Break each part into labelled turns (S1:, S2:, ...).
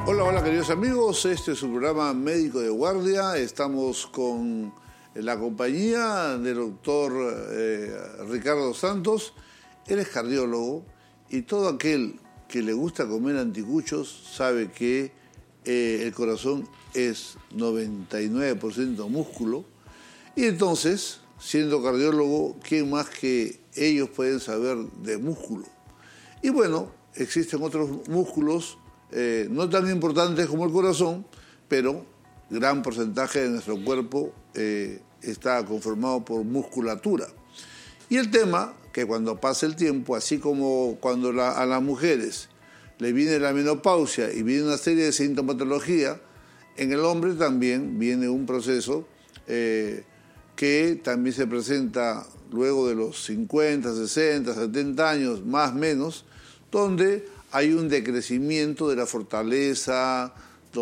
S1: Hola, hola queridos amigos, este es su programa Médico de Guardia. Estamos con la compañía del doctor Ricardo Santos. Él es cardiólogo y todo aquel que le gusta comer anticuchos sabe que el corazón es 99% músculo. Y entonces, siendo cardiólogo, ¿quién más que ellos pueden saber de músculo? Y bueno, existen otros músculos no tan importantes como el corazón, pero gran porcentaje de nuestro cuerpo está conformado por musculatura. Y el tema, que cuando pasa el tiempo, así como cuando a las mujeres le viene la menopausia y viene una serie de sintomatología, en el hombre también viene un proceso que también se presenta luego de los 50, 60, 70 años, más o menos, donde hay un decrecimiento de la fortaleza,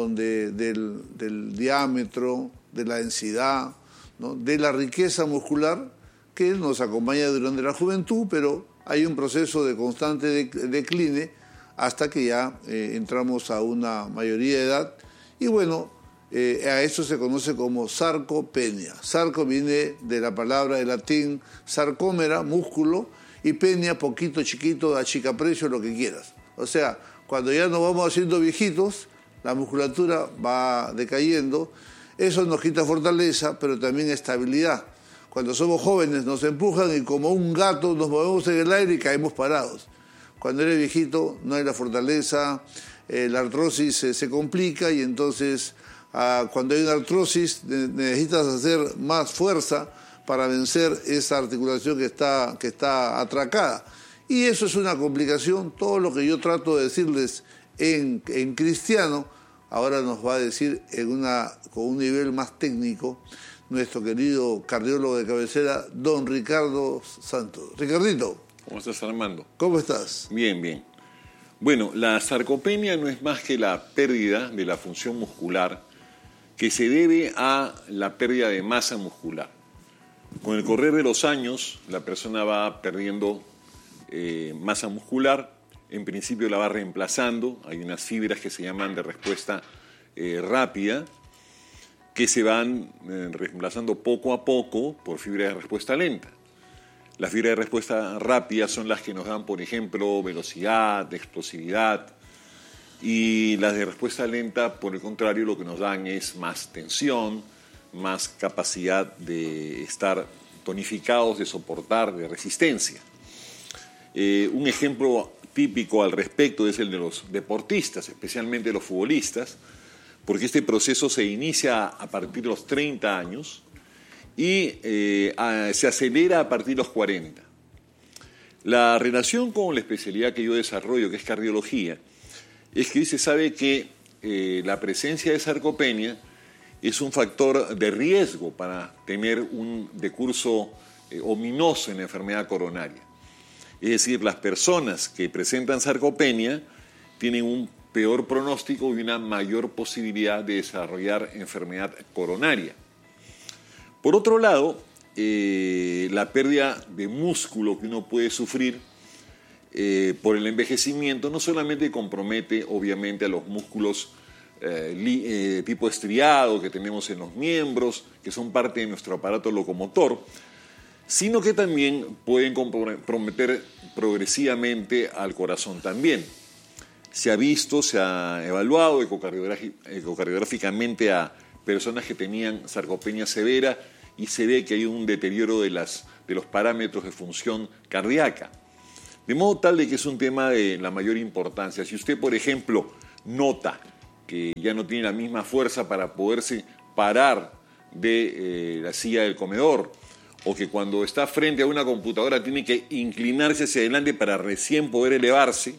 S1: del diámetro, de la densidad, ¿no? De la riqueza muscular que nos acompaña durante la juventud, pero hay un proceso de constante decline hasta que ya entramos a una mayoría de edad. Y bueno, a eso se conoce como sarcopenia. Sarco viene de la palabra de latín sarcómera, músculo, y penia, poquito, chiquito, achicaprecio, lo que quieras. O sea, cuando ya nos vamos haciendo viejitos, la musculatura va decayendo. Eso nos quita fortaleza, pero también estabilidad. Cuando somos jóvenes nos empujan y como un gato nos movemos en el aire y caemos parados. Cuando eres viejito no hay la fortaleza, la artrosis se complica y entonces cuando hay una artrosis necesitas hacer más fuerza para vencer esa articulación que está atracada. Y eso es una complicación. Todo lo que yo trato de decirles en cristiano, ahora nos va a decir con un nivel más técnico nuestro querido cardiólogo de cabecera, don Ricardo Santos. Ricardito.
S2: ¿Cómo estás, Armando?
S1: ¿Cómo estás?
S2: Bien, bien. Bueno, la sarcopenia no es más que la pérdida de la función muscular que se debe a la pérdida de masa muscular. Con el correr de los años, la persona va perdiendo masa muscular, en principio la va reemplazando, hay unas fibras que se llaman de respuesta rápida, que se van reemplazando poco a poco por fibras de respuesta lenta. Las fibras de respuesta rápida son las que nos dan, por ejemplo, velocidad, explosividad, y las de respuesta lenta, por el contrario, lo que nos dan es más tensión, más capacidad de estar tonificados, de soportar, de resistencia. Un ejemplo típico al respecto es el de los deportistas, especialmente los futbolistas, porque este proceso se inicia a partir de los 30 años y se acelera a partir de los 40. La relación con la especialidad que yo desarrollo, que es cardiología, es que se sabe que la presencia de sarcopenia es un factor de riesgo para tener un decurso ominoso en la enfermedad coronaria. Es decir, las personas que presentan sarcopenia tienen un peor pronóstico y una mayor posibilidad de desarrollar enfermedad coronaria. Por otro lado, la pérdida de músculo que uno puede sufrir por el envejecimiento no solamente compromete obviamente a los músculos tipo estriado que tenemos en los miembros, que son parte de nuestro aparato locomotor, sino que también pueden comprometer progresivamente al corazón también. Se ha visto, se ha evaluado ecocardiográficamente a personas que tenían sarcopenia severa y se ve que hay un deterioro de los parámetros de función cardíaca. De modo tal de que es un tema de la mayor importancia. Si usted, por ejemplo, nota que ya no tiene la misma fuerza para poderse parar de la silla del comedor, o que cuando está frente a una computadora tiene que inclinarse hacia adelante para recién poder elevarse,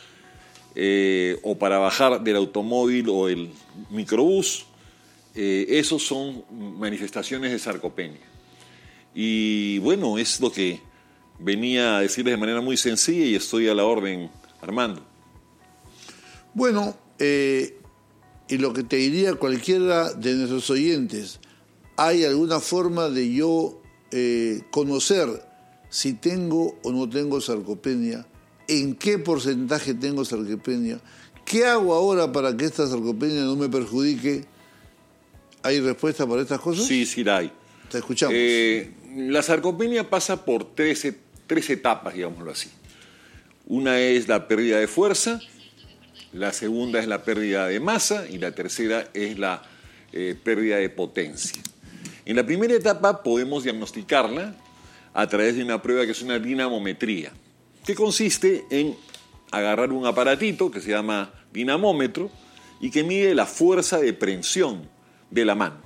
S2: o para bajar del automóvil o el microbús, esos son manifestaciones de sarcopenia. Y bueno, es lo que venía a decirles de manera muy sencilla y estoy a la orden, Armando.
S1: Bueno, y lo que te diría cualquiera de nuestros oyentes, ¿hay alguna forma de yo conocer si tengo o no tengo sarcopenia? ¿En qué porcentaje tengo sarcopenia? ¿Qué hago ahora para que esta sarcopenia no me perjudique? ¿Hay respuesta para estas cosas?
S2: Sí, la hay.
S1: Te escuchamos.
S2: La sarcopenia pasa por tres etapas, digámoslo así. Una es la pérdida de fuerza, la segunda es la pérdida de masa y la tercera es la pérdida de potencia. En la primera etapa podemos diagnosticarla a través de una prueba que es una dinamometría, que consiste en agarrar un aparatito que se llama dinamómetro y que mide la fuerza de prensión de la mano.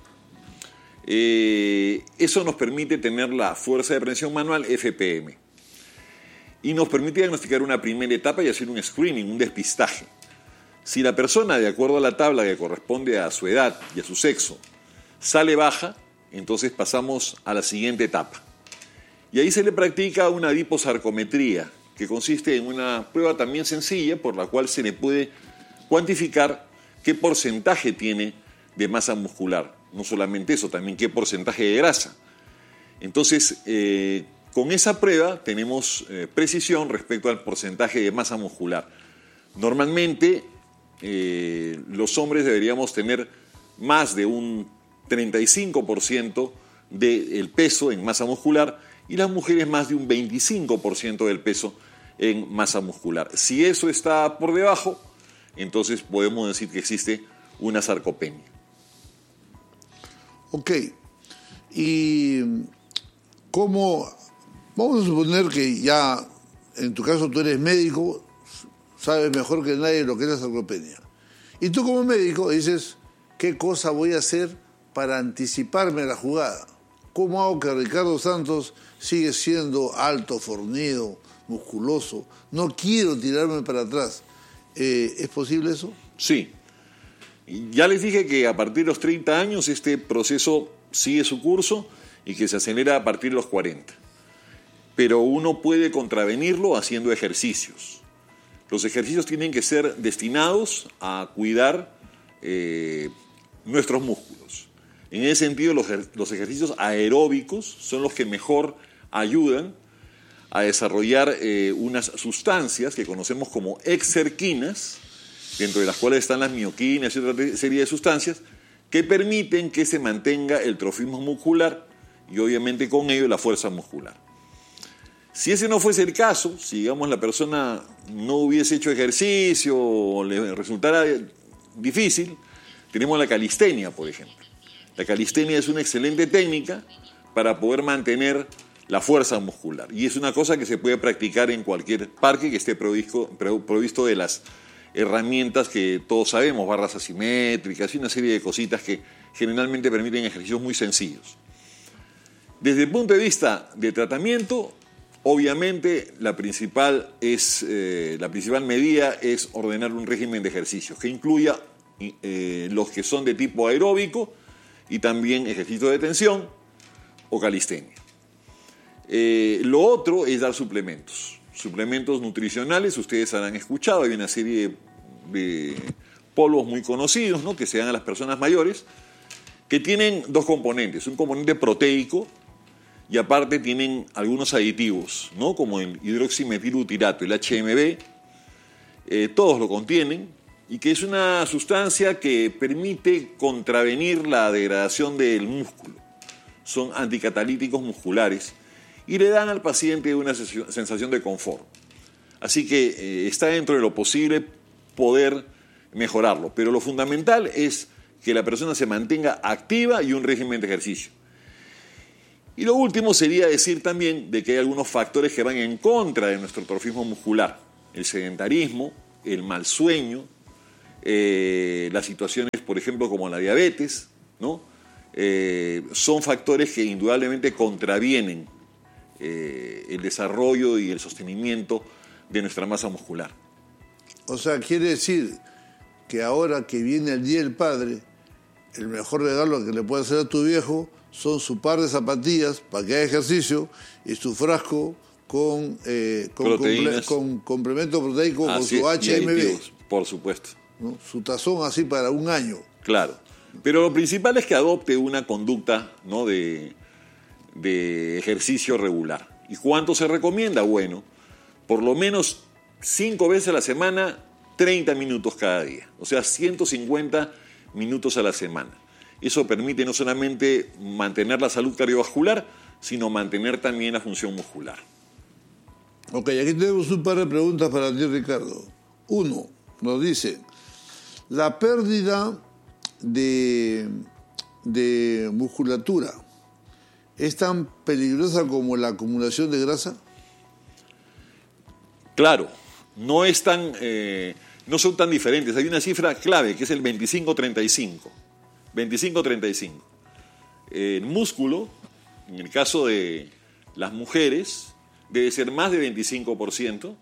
S2: Eso nos permite tener la fuerza de prensión manual FPM y nos permite diagnosticar una primera etapa y hacer un screening, un despistaje. Si la persona, de acuerdo a la tabla que corresponde a su edad y a su sexo, sale baja, entonces pasamos a la siguiente etapa. Y ahí se le practica una adiposarcometría, que consiste en una prueba también sencilla por la cual se le puede cuantificar qué porcentaje tiene de masa muscular. No solamente eso, también qué porcentaje de grasa. Entonces, con esa prueba tenemos precisión respecto al porcentaje de masa muscular. Normalmente, los hombres deberíamos tener más de un 35% del peso en masa muscular y las mujeres más de un 25% del peso en masa muscular. Si eso está por debajo, entonces podemos decir que existe una sarcopenia.
S1: Ok. Y ¿cómo? Vamos a suponer que ya, en tu caso tú eres médico, sabes mejor que nadie lo que es la sarcopenia. Y tú como médico dices, ¿qué cosa voy a hacer para anticiparme a la jugada? ¿Cómo hago que Ricardo Santos sigue siendo alto, fornido, musculoso? No quiero tirarme para atrás. ¿Es posible eso?
S2: Sí. Ya les dije que a partir de los 30 años este proceso sigue su curso y que se acelera a partir de los 40. Pero uno puede contravenirlo haciendo ejercicios. Los ejercicios tienen que ser destinados a cuidar nuestros músculos. En ese sentido, los ejercicios aeróbicos son los que mejor ayudan a desarrollar unas sustancias que conocemos como exerquinas, dentro de las cuales están las mioquinas y otra serie de sustancias, que permiten que se mantenga el trofismo muscular y obviamente con ello la fuerza muscular. Si ese no fuese el caso, si digamos la persona no hubiese hecho ejercicio o le resultara difícil, tenemos la calistenia, por ejemplo. La calistenia es una excelente técnica para poder mantener la fuerza muscular y es una cosa que se puede practicar en cualquier parque que esté provisto de las herramientas que todos sabemos, barras asimétricas y una serie de cositas que generalmente permiten ejercicios muy sencillos. Desde el punto de vista de tratamiento, obviamente la principal medida es ordenar un régimen de ejercicios que incluya los que son de tipo aeróbico y también ejercicios de tensión o calistenia. Lo otro es dar suplementos nutricionales. Ustedes habrán escuchado, hay una serie de polvos muy conocidos, ¿no?, que se dan a las personas mayores, que tienen dos componentes, un componente proteico y aparte tienen algunos aditivos, ¿no?, como el hidroximetilbutirato, el HMB, todos lo contienen, y que es una sustancia que permite contravenir la degradación del músculo. Son anticatalíticos musculares y le dan al paciente una sensación de confort. Así que está dentro de lo posible poder mejorarlo, pero lo fundamental es que la persona se mantenga activa y un régimen de ejercicio. Y lo último sería decir también de que hay algunos factores que van en contra de nuestro trofismo muscular: el sedentarismo, el mal sueño, las situaciones, por ejemplo, como la diabetes, ¿no? Son factores que indudablemente contravienen el desarrollo y el sostenimiento de nuestra masa muscular.
S1: O sea, quiere decir que ahora que viene el Día del Padre, el mejor regalo que le puedes hacer a tu viejo son su par de zapatillas para que haga ejercicio y su frasco con complemento proteico, con su HMB.
S2: Por supuesto.
S1: ¿No? Su tazón así para un año.
S2: Claro. Pero lo principal es que adopte una conducta, ¿no?, de ejercicio regular. ¿Y cuánto se recomienda? Bueno, por lo menos 5 veces a la semana 30 minutos cada día, o sea, 150 minutos a la semana. Eso permite no solamente mantener la salud cardiovascular, sino mantener también la función muscular.
S1: Ok, aquí tenemos un par de preguntas para ti, Ricardo. Uno, nos dice, la pérdida de musculatura es tan peligrosa como la acumulación de grasa.
S2: Claro, no son tan diferentes. Hay una cifra clave que es el 25-35. 25-35. El músculo, en el caso de las mujeres, debe ser más de 25%,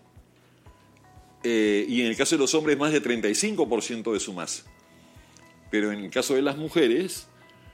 S2: y en el caso de los hombres más de 35% de su masa. Pero en el caso de las mujeres,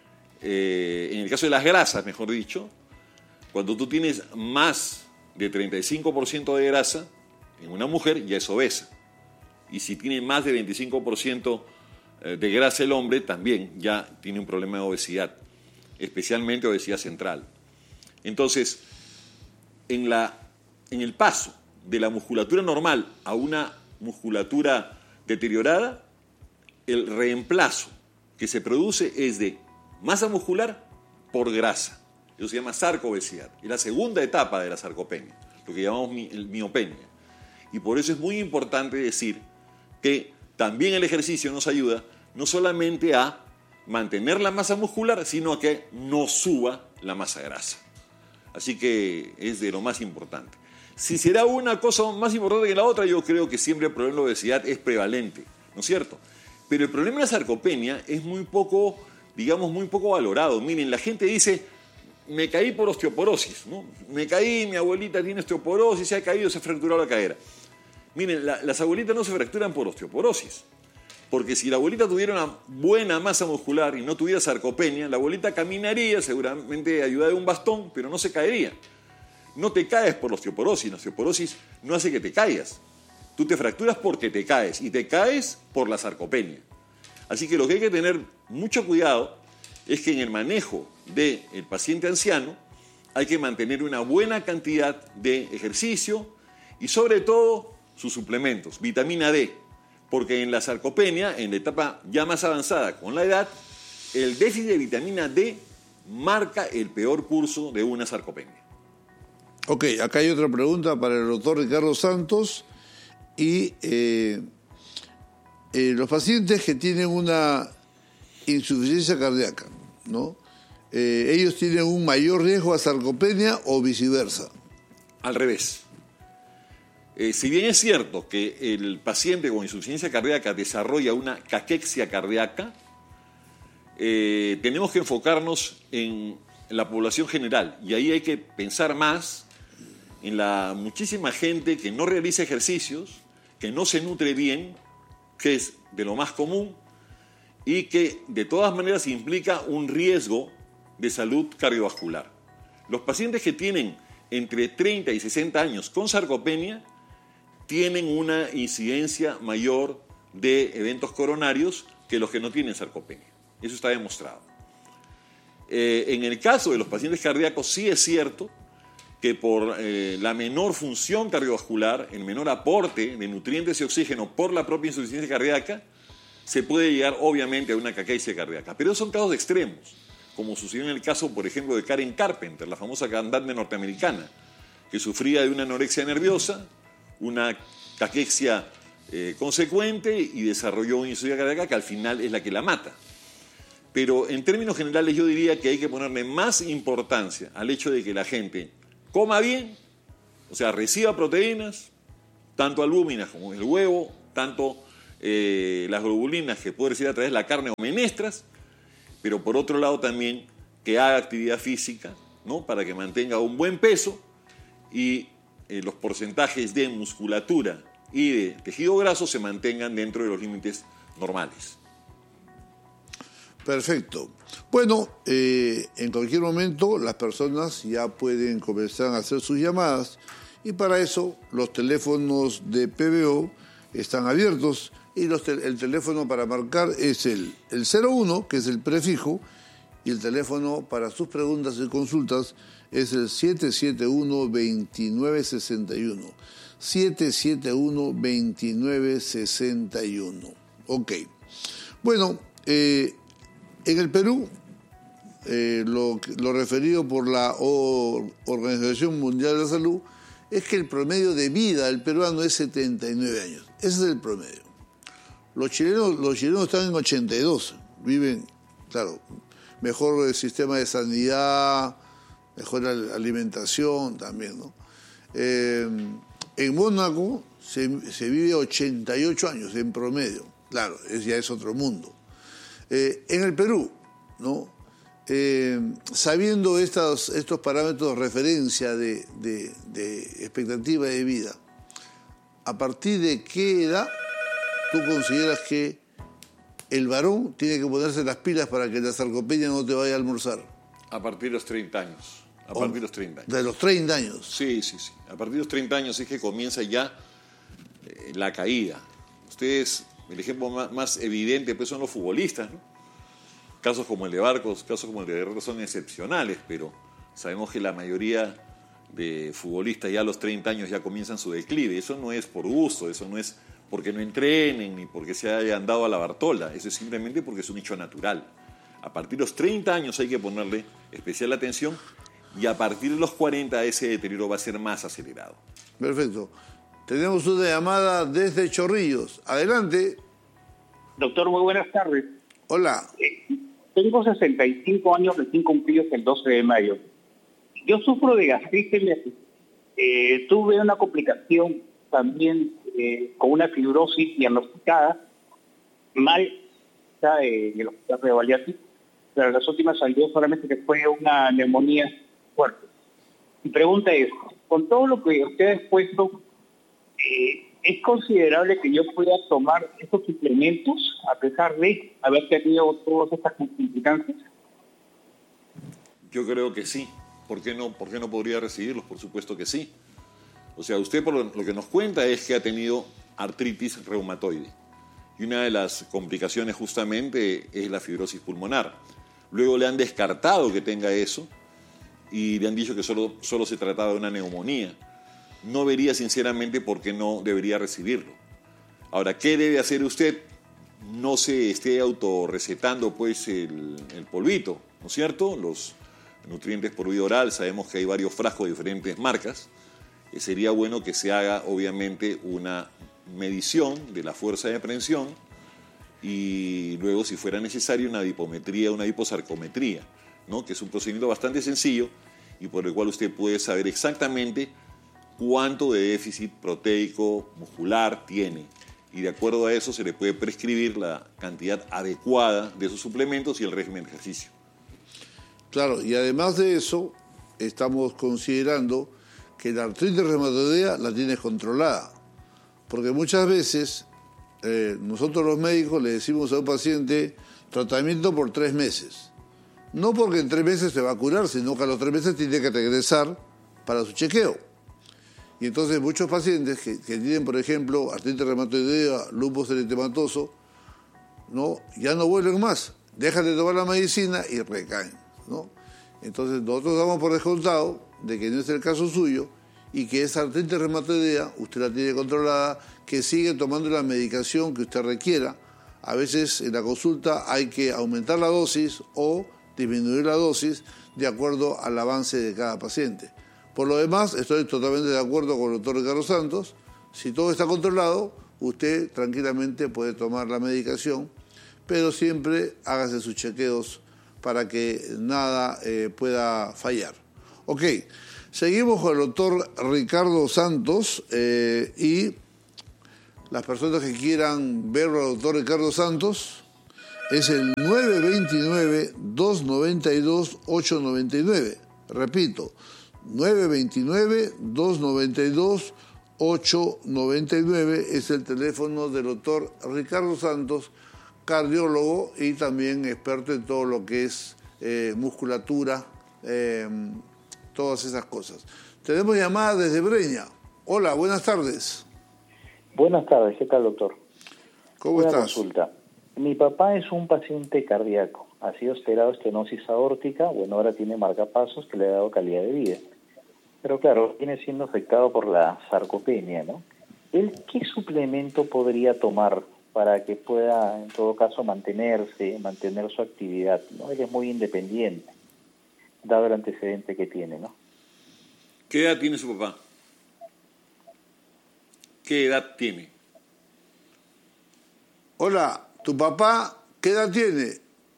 S2: en el caso de las grasas, mejor dicho, cuando tú tienes más de 35% de grasa, en una mujer ya es obesa. Y si tiene más de 25% de grasa el hombre, también ya tiene un problema de obesidad, especialmente obesidad central. Entonces, en el paso de la musculatura normal a una musculatura deteriorada, el reemplazo que se produce es de masa muscular por grasa. Eso se llama sarcoobesidad. Es la segunda etapa de la sarcopenia, lo que llamamos miopenia. Y por eso es muy importante decir que también el ejercicio nos ayuda no solamente a mantener la masa muscular, sino a que no suba la masa grasa. Así que es de lo más importante. Si será una cosa más importante que la otra, yo creo que siempre el problema de la obesidad es prevalente, ¿no es cierto? Pero el problema de la sarcopenia es muy poco valorado. Miren, la gente dice, me caí por osteoporosis, ¿no? Me caí, mi abuelita tiene osteoporosis, se ha caído, se ha fracturado la cadera. Miren, las abuelitas no se fracturan por osteoporosis, porque si la abuelita tuviera una buena masa muscular y no tuviera sarcopenia, la abuelita caminaría, seguramente ayudada de un bastón, pero no se caería. No te caes por la osteoporosis no hace que te caigas. Tú te fracturas porque te caes, y te caes por la sarcopenia. Así que lo que hay que tener mucho cuidado es que en el manejo del paciente anciano hay que mantener una buena cantidad de ejercicio y sobre todo sus suplementos, vitamina D, porque en la sarcopenia, en la etapa ya más avanzada con la edad, el déficit de vitamina D marca el peor curso de una sarcopenia.
S1: Ok, acá hay otra pregunta para el doctor Ricardo Santos. Y los pacientes que tienen una insuficiencia cardíaca, ¿no? ¿Ellos tienen un mayor riesgo a sarcopenia o viceversa?
S2: Al revés. Si bien es cierto que el paciente con insuficiencia cardíaca desarrolla una caquexia cardíaca, tenemos que enfocarnos en la población general, y ahí hay que pensar más en la muchísima gente que no realiza ejercicios, que no se nutre bien, que es de lo más común, y que de todas maneras implica un riesgo de salud cardiovascular. Los pacientes que tienen entre 30 y 60 años con sarcopenia tienen una incidencia mayor de eventos coronarios que los que no tienen sarcopenia. Eso está demostrado. En el caso de los pacientes cardíacos sí es cierto que por la menor función cardiovascular, el menor aporte de nutrientes y oxígeno por la propia insuficiencia cardíaca, se puede llegar obviamente a una caquexia cardíaca. Pero esos son casos extremos, como sucedió en el caso, por ejemplo, de Karen Carpenter, la famosa cantante norteamericana, que sufría de una anorexia nerviosa, una caquexia consecuente y desarrolló una insuficiencia cardíaca que al final es la que la mata. Pero en términos generales yo diría que hay que ponerle más importancia al hecho de que la gente coma bien, o sea, reciba proteínas, tanto albúminas como el huevo, tanto las globulinas que puede recibir a través de la carne o menestras, pero por otro lado también que haga actividad física, ¿no? Para que mantenga un buen peso y los porcentajes de musculatura y de tejido graso se mantengan dentro de los límites normales.
S1: Perfecto. Bueno, en cualquier momento las personas ya pueden comenzar a hacer sus llamadas y para eso los teléfonos de PBO están abiertos y el teléfono para marcar es el 01, que es el prefijo, y el teléfono para sus preguntas y consultas es el 771-2961. 771-2961. Ok. Bueno, en el Perú, lo referido por la Organización Mundial de la Salud es que el promedio de vida del peruano es 79 años. Ese es el promedio. Los chilenos están en 82, viven, claro, mejor sistema de sanidad, mejor alimentación también, ¿no? En Mónaco se vive 88 años en promedio, claro, ya es otro mundo. En el Perú, ¿no? Sabiendo estos parámetros de referencia de expectativa de vida, ¿a partir de qué edad tú consideras que el varón tiene que ponerse las pilas para que la sarcopenia no te vaya a almorzar?
S2: A partir de los 30 años. A partir de los 30 años.
S1: De los 30 años.
S2: Sí. A partir de los 30 años es que comienza ya la caída. Ustedes, el ejemplo más evidente pues son los futbolistas, ¿no? Casos como el de Barcos, casos como el de Guerrero son excepcionales, pero sabemos que la mayoría de futbolistas ya a los 30 años ya comienzan su declive. Eso no es por gusto, eso no es porque no entrenen ni porque se hayan dado a la Bartola, eso es simplemente porque es un hecho natural. A partir de los 30 años hay que ponerle especial atención y a partir de los 40 ese deterioro va a ser más acelerado.
S1: Perfecto. Tenemos una llamada desde Chorrillos. Adelante.
S3: Doctor, muy buenas tardes.
S1: Hola.
S3: Tengo 65 años recién cumplidos el 12 de mayo. Yo sufro de gastritis. Tuve una complicación también con una fibrosis diagnosticada mal en el hospital de Valiati, pero en las últimas salió solamente que fue una neumonía fuerte. Mi pregunta es, con todo lo que usted ha expuesto, ¿es considerable que yo pueda tomar estos suplementos a pesar de haber tenido todas estas complicancias?
S2: Yo creo que sí. ¿Por qué no podría recibirlos? Por supuesto que sí. O sea, usted por lo que nos cuenta es que ha tenido artritis reumatoide. Y una de las complicaciones justamente es la fibrosis pulmonar. Luego le han descartado que tenga eso y le han dicho que solo se trataba de una neumonía. No vería sinceramente por qué no debería recibirlo. Ahora, ¿qué debe hacer usted? No se esté autorrecetando pues el polvito, ¿no es cierto? Los nutrientes por vía oral, sabemos que hay varios frascos de diferentes marcas. Sería bueno que se haga obviamente una medición de la fuerza de prensión y luego, si fuera necesario, una adipometría, una hiposarcometría, ¿no? Que es un procedimiento bastante sencillo y por el cual usted puede saber exactamente cuánto de déficit proteico muscular tiene. Y de acuerdo a eso se le puede prescribir la cantidad adecuada de esos suplementos y el régimen de ejercicio.
S1: Claro, y además de eso, estamos considerando que la artritis reumatoidea la tienes controlada. Porque muchas veces nosotros los médicos le decimos a un paciente tratamiento por 3 meses. No porque en 3 meses se va a curar, sino que a los 3 meses tiene que regresar para su chequeo. Y entonces muchos pacientes que tienen, por ejemplo, artritis reumatoidea, lupus eritematoso, ¿no? Ya no vuelven más, dejan de tomar la medicina y recaen, ¿no? Entonces nosotros damos por descontado de que no es el caso suyo y que esa artritis reumatoidea usted la tiene controlada, que sigue tomando la medicación que usted requiera. A veces en la consulta hay que aumentar la dosis o disminuir la dosis de acuerdo al avance de cada paciente. Por lo demás, estoy totalmente de acuerdo con el doctor Ricardo Santos. Si todo está controlado, usted tranquilamente puede tomar la medicación, pero siempre hágase sus chequeos para que nada pueda fallar. Ok, seguimos con el doctor Ricardo Santos y las personas que quieran ver al doctor Ricardo Santos es el 929-292-899. Repito, 929-292-899 es el teléfono del doctor Ricardo Santos, cardiólogo y también experto en todo lo que es musculatura, todas esas cosas. Tenemos llamada desde Breña. Hola, buenas tardes.
S4: Buenas tardes, ¿qué tal, doctor?
S1: ¿Cómo estás?
S4: Consulta. Mi papá es un paciente cardíaco, ha sido operado estenosis aórtica, bueno, ahora tiene marcapasos que le ha dado calidad de vida. Pero claro, viene siendo afectado por la sarcopenia, ¿no? ¿Él qué suplemento podría tomar para que pueda, en todo caso, mantener su actividad, ¿no? Él es muy independiente, dado el antecedente que tiene, ¿no?
S2: ¿Qué edad tiene su papá? ¿Qué edad tiene?
S1: Hola, ¿tu papá qué edad tiene?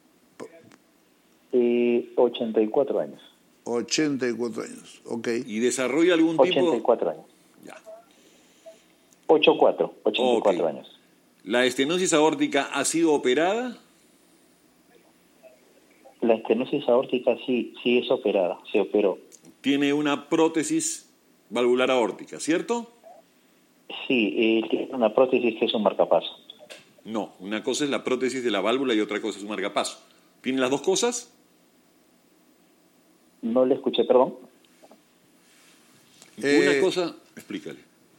S4: 84 años.
S1: 84 años, ok.
S2: ¿Y desarrolla algún
S4: 84 años.
S2: Ya.
S4: 84
S2: Okay.
S4: años.
S2: ¿La estenosis aórtica ha sido operada?
S4: La estenosis aórtica sí es operada, se operó.
S2: Tiene una prótesis valvular aórtica, ¿cierto?
S4: Sí, tiene una prótesis que es un marcapaso.
S2: No, una cosa es la prótesis de la válvula y otra cosa es un marcapaso. ¿Tiene las dos cosas?
S4: No le escuché, perdón.
S2: Una cosa, explícale.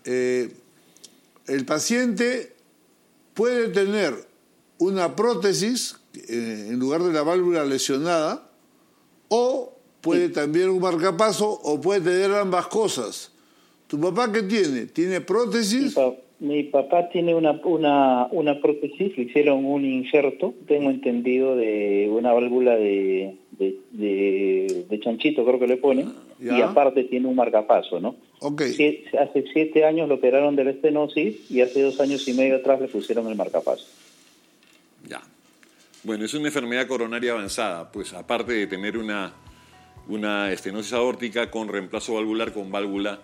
S1: El paciente puede tener una prótesis en lugar de la válvula lesionada, o puede también un marcapaso, o puede tener ambas cosas. ¿Tu papá qué tiene? ¿Tiene prótesis?
S4: Mi papá tiene una prótesis, le hicieron un injerto, tengo entendido, de una válvula de chanchito, creo que le ponen,
S1: ¿Ya?
S4: Y aparte tiene un marcapaso, ¿no?
S1: Okay.
S4: Hace 7 años lo operaron de la estenosis y hace 2 años y medio atrás le pusieron el marcapaso.
S2: Ya. Bueno, es una enfermedad coronaria avanzada, pues aparte de tener una estenosis aórtica con reemplazo valvular con válvula,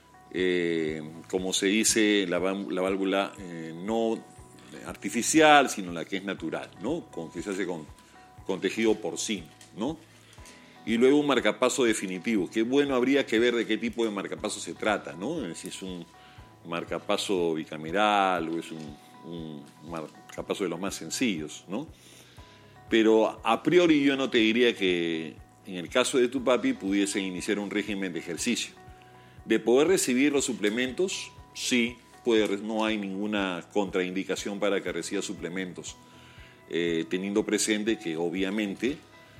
S2: como se dice, la válvula no artificial, sino la que es natural, ¿no? Que se hace con tejido porcino, ¿no? Y luego un marcapaso definitivo, que bueno, habría que ver de qué tipo de marcapaso se trata, ¿no? Si es un marcapaso bicameral o es un marcapaso de los más sencillos, ¿no? Pero a priori yo no te diría que en el caso de tu papi pudiese iniciar un régimen de ejercicio. De poder recibir los suplementos, sí, no hay ninguna contraindicación para que reciba suplementos, teniendo presente que obviamente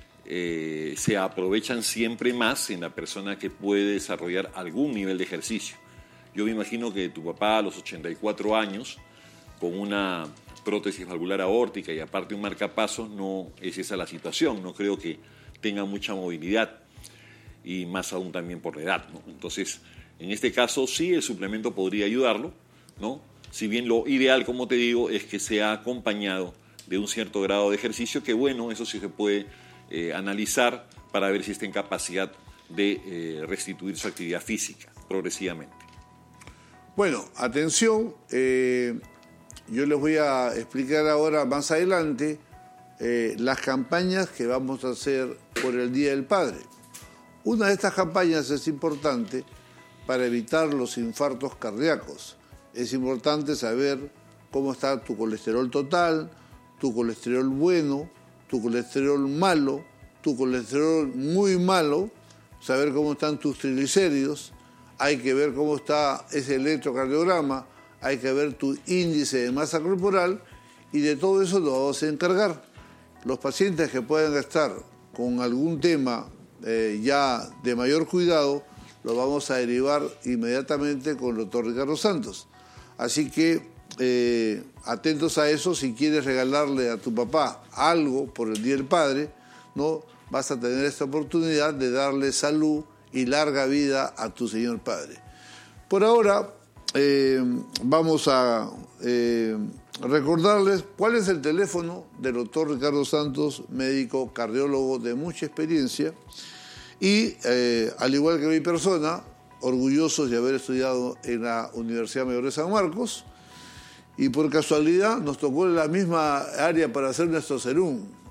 S2: se aprovechan siempre más en la persona que puede desarrollar algún nivel de ejercicio. Yo me imagino que tu papá a los 84 años, con una prótesis valvular aórtica y aparte un marcapasos, no es esa la situación, no creo que tenga mucha movilidad y más aún también por la edad, ¿no? Entonces, en este caso sí el suplemento podría ayudarlo, ¿no? Si bien lo ideal, como te digo, es que sea acompañado de un cierto grado de ejercicio, que bueno, eso sí se puede analizar para ver si está en capacidad de restituir su actividad física progresivamente.
S1: Bueno, atención, yo les voy a explicar ahora más adelante las campañas que vamos a hacer por el Día del Padre. Una de estas campañas es importante para evitar los infartos cardíacos. Es importante saber cómo está tu colesterol total, tu colesterol bueno, tu colesterol malo, tu colesterol muy malo, saber cómo están tus triglicéridos, hay que ver cómo está ese electrocardiograma, hay que ver tu índice de masa corporal, y de todo eso lo vamos a encargar. Los pacientes que puedan estar con algún tema ya de mayor cuidado, lo vamos a derivar inmediatamente con el doctor Ricardo Santos. Así que atentos a eso. Si quieres regalarle a tu papá algo por el Día del Padre, ¿no? Vas a tener esta oportunidad de darle salud y larga vida a tu señor padre. Por ahora vamos a recordarles cuál es el teléfono del doctor Ricardo Santos, médico cardiólogo de mucha experiencia, y al igual que mi persona, orgullosos de haber estudiado en la Universidad Mayor de San Marcos, y por casualidad nos tocó en la misma área para hacer nuestro serum.